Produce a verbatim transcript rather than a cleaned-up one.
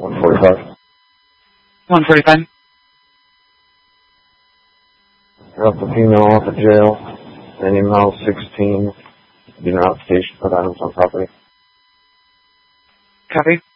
one forty-five. one forty-five. Drop the female off at jail. Any mile sixteen. Do not station put items on property. Copy.